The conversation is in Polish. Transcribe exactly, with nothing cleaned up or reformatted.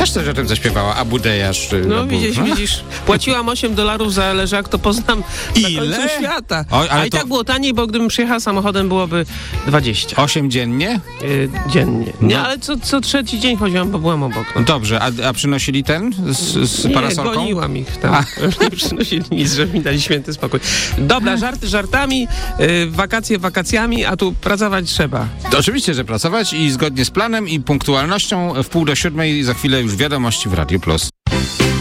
też coś o tym zaśpiewała, Abu Dejasz. No widzisz, no. widzisz. Płaciłam osiem dolarów za leżak, to poznam Ile? na końcu świata. O, ale A i to... tak było taniej, bo gdybym przyjechał samochodem, byłoby dwadzieścia. Osiem dziennie? Yy, dziennie. Nie, no. ale co, co trzeci dzień chodziłam, bo byłam obok. No. Dobrze, a, a przynosili ten z, z Nie, parasolką? goniłam ich tam. Nie przynosili nic, żeby mi dali święty spokój. Dobra, żarty żartami, yy, wakacje wakacjami, a tu pracować trzeba. To oczywiście, że pracować i zgodnie z planem i punktualnością w pół do siódmej za chwilę już wiadomości w Radiu Plus.